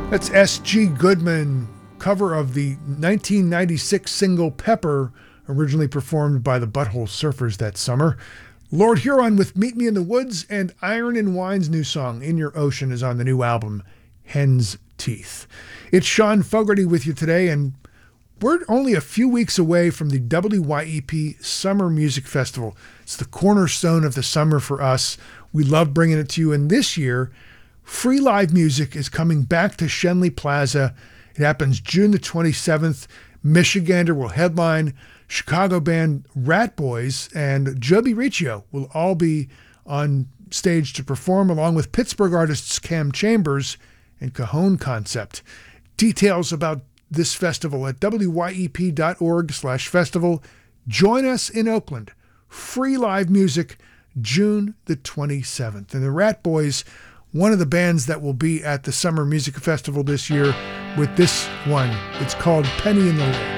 That's S.G. Goodman, cover of the 1996 single Pepper, originally performed by the Butthole Surfers that summer. Lord Huron with Meet Me in the Woods, and Iron and Wine's new song, In Your Ocean, is on the new album, Hen's Teeth. It's Sean Fogarty with you today, and we're only a few weeks away from the WYEP Summer Music Festival. It's the cornerstone of the summer for us. We love bringing it to you, and this year, free live music is coming back to Schenley Plaza. It happens June the 27th. Michigander will headline. Chicago band Rat Boys and Joby Riccio will all be on stage to perform, along with Pittsburgh artists Cam Chambers and Cajon Concept. Details about this festival at wyep.org/festival. Join us in Oakland. Free live music, June the 27th. And the Rat Boys, one of the bands that will be at the Summer Music Festival this year with this one. It's called Penny in the Lake.